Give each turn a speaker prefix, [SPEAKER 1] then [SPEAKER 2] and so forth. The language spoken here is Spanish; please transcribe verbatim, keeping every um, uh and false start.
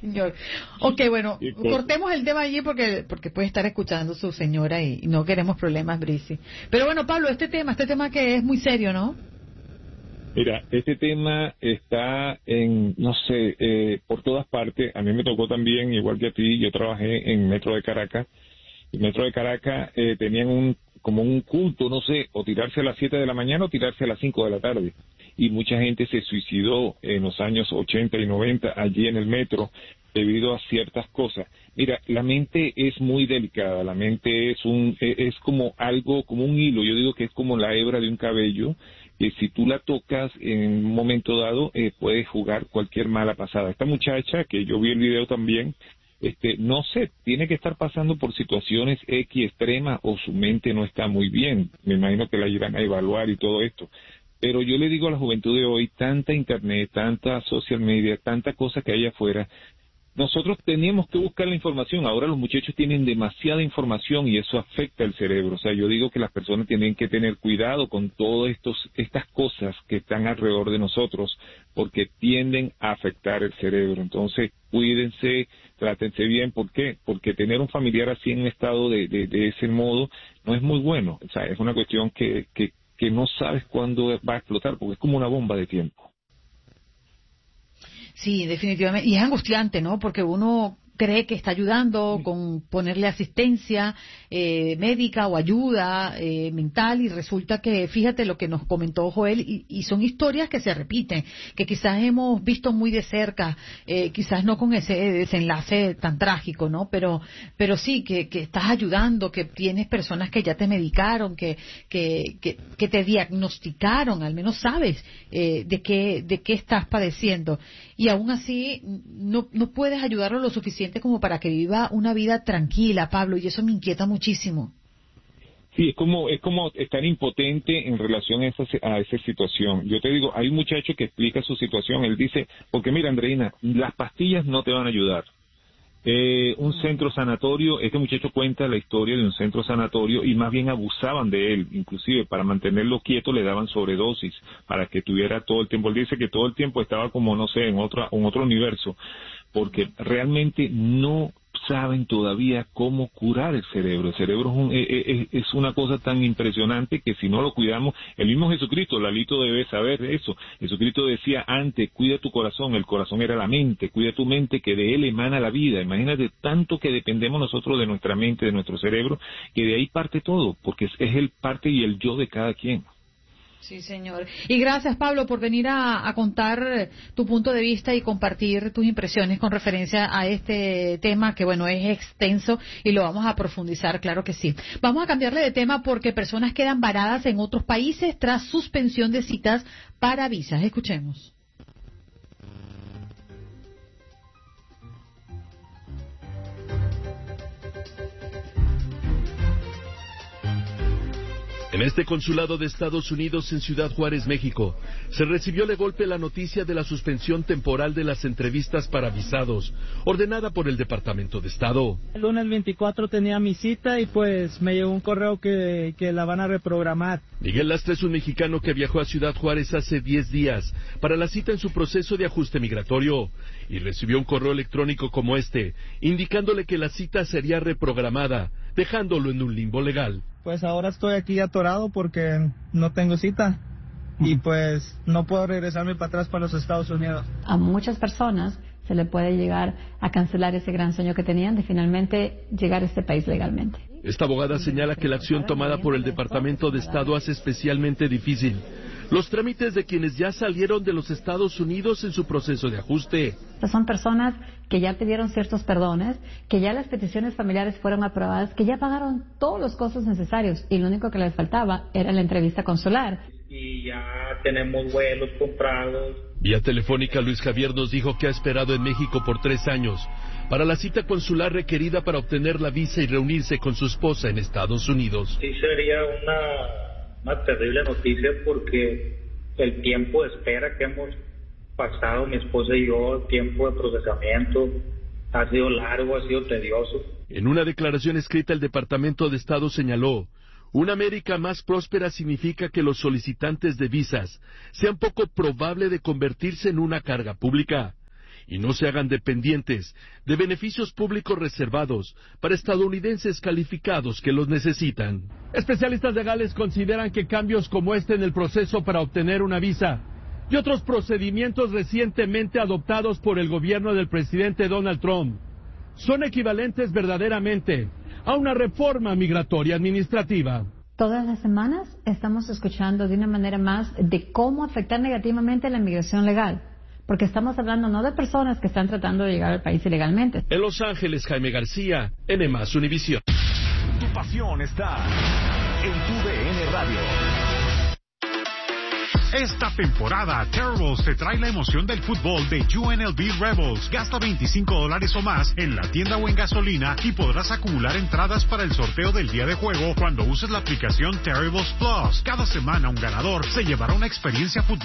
[SPEAKER 1] señor. Ok, bueno, cortemos el tema allí porque porque puede estar escuchando su señora y, y no queremos problemas, Brici. Pero bueno, Pablo, este tema, este tema que es muy serio, ¿no?
[SPEAKER 2] Mira, este tema está en, no sé, eh, por todas partes. A mí me tocó también, igual que a ti, yo trabajé en Metro de Caracas. En Metro de Caracas eh, tenían un como un culto, no sé, o tirarse a las siete de la mañana o tirarse a las cinco de la tarde. Y mucha gente se suicidó en los años ochenta y noventa allí en el metro debido a ciertas cosas. Mira, la mente es muy delicada, la mente es un es como algo, como un hilo. Yo digo que es como la hebra de un cabello, que si tú la tocas en un momento dado eh, puedes jugar cualquier mala pasada. Esta muchacha, que yo vi el video también, Este, no sé, tiene que estar pasando por situaciones X extremas o su mente no está muy bien. Me imagino que la irán a evaluar y todo esto. Pero yo le digo a la juventud de hoy, tanta internet, tanta social media, tanta cosa que hay afuera, nosotros teníamos que buscar la información. Ahora los muchachos tienen demasiada información y eso afecta el cerebro. O sea, yo digo que las personas tienen que tener cuidado con todas estas cosas que están alrededor de nosotros porque tienden a afectar el cerebro. Entonces, cuídense, trátense bien. ¿Por qué? Porque tener un familiar así en un estado de, de, de ese modo no es muy bueno. O sea, es una cuestión que, que, que no sabes cuándo va a explotar porque es como una bomba de tiempo.
[SPEAKER 1] Sí, definitivamente. Y es angustiante, ¿no? Porque uno cree que está ayudando con ponerle asistencia eh, médica o ayuda eh, mental y resulta que, fíjate lo que nos comentó Joel, y, y son historias que se repiten, que quizás hemos visto muy de cerca, eh, quizás no con ese desenlace tan trágico, ¿no? Pero pero sí, que, que estás ayudando, que tienes personas que ya te medicaron, que que, que, que te diagnosticaron, al menos sabes eh, de qué de qué estás padeciendo. Y aún así no, no puedes ayudarlo lo suficiente como para que viva una vida tranquila, Pablo, y eso me inquieta muchísimo.
[SPEAKER 2] Sí, es como es como estar impotente en relación a esa, a esa situación. Yo te digo, hay un muchacho que explica su situación, él dice, porque mira, Andreina, las pastillas no te van a ayudar. Eh, un centro sanatorio, este muchacho cuenta la historia de un centro sanatorio y más bien abusaban de él, inclusive para mantenerlo quieto le daban sobredosis para que tuviera todo el tiempo. Él dice que todo el tiempo estaba como, no sé, en otra, en otro universo, porque realmente no saben todavía cómo curar el cerebro. El cerebro es, un, es, es una cosa tan impresionante que si no lo cuidamos, el mismo Jesucristo, Lalito debe saber eso. Jesucristo decía antes, cuida tu corazón, el corazón era la mente, cuida tu mente que de él emana la vida. Imagínate tanto que dependemos nosotros de nuestra mente, de nuestro cerebro, que de ahí parte todo, porque es, es el parte y el yo de cada quien.
[SPEAKER 1] Sí, señor. Y gracias, Pablo, por venir a, a contar tu punto de vista y compartir tus impresiones con referencia a este tema que, bueno, es extenso y lo vamos a profundizar, claro que sí. Vamos a cambiarle de tema porque personas quedan varadas en otros países tras suspensión de citas para visas. Escuchemos.
[SPEAKER 3] En este consulado de Estados Unidos en Ciudad Juárez, México, se recibió de golpe la noticia de la suspensión temporal de las entrevistas para visados, ordenada por el Departamento de Estado.
[SPEAKER 4] El lunes veinticuatro tenía mi cita y pues me llegó un correo que, que la van a reprogramar.
[SPEAKER 3] Miguel Lastra es un mexicano que viajó a Ciudad Juárez hace diez días para la cita en su proceso de ajuste migratorio y recibió un correo electrónico como este, indicándole que la cita sería reprogramada, dejándolo en un limbo legal.
[SPEAKER 4] Pues ahora estoy aquí atorado porque no tengo cita y pues no puedo regresarme para atrás para los Estados Unidos.
[SPEAKER 5] A muchas personas se le puede llegar a cancelar ese gran sueño que tenían de finalmente llegar a este país legalmente.
[SPEAKER 3] Esta abogada señala que la acción tomada por el Departamento de Estado hace especialmente difícil los trámites de quienes ya salieron de los Estados Unidos en su proceso de ajuste.
[SPEAKER 5] Son personas que ya pidieron ciertos perdones, que ya las peticiones familiares fueron aprobadas, que ya pagaron todos los costos necesarios y lo único que les faltaba era la entrevista consular.
[SPEAKER 6] Y ya tenemos vuelos comprados.
[SPEAKER 3] Vía telefónica, Luis Javier nos dijo que ha esperado en México por tres años para la cita consular requerida para obtener la visa y reunirse con su esposa en Estados Unidos.
[SPEAKER 6] Sí, sería una, una terrible noticia porque el tiempo de espera que hemos pasado, mi esposa y yo, el tiempo de procesamiento, ha sido largo, ha sido tedioso.
[SPEAKER 3] En una declaración escrita, el Departamento de Estado señaló: una América más próspera significa que los solicitantes de visas sean poco probable de convertirse en una carga pública. y no se hagan dependientes de beneficios públicos reservados para estadounidenses calificados que los necesitan. Especialistas legales consideran que cambios como este en el proceso para obtener una visa y otros procedimientos recientemente adoptados por el gobierno del presidente Donald Trump son equivalentes verdaderamente a una reforma migratoria administrativa.
[SPEAKER 5] Todas las semanas estamos escuchando de una manera más de cómo afectar negativamente la inmigración legal, porque estamos hablando no de personas que están tratando de llegar al país ilegalmente.
[SPEAKER 3] En Los Ángeles, Jaime García, N más Univisión.
[SPEAKER 7] Tu pasión está en tu D N Radio. Esta temporada, Terribles te trae la emoción del fútbol de U N L V Rebels. Gasta veinticinco dólares o más en la tienda o en gasolina y podrás acumular entradas para el sorteo del día de juego cuando uses la aplicación Terribles Plus. Cada semana un ganador se llevará una experiencia futbolística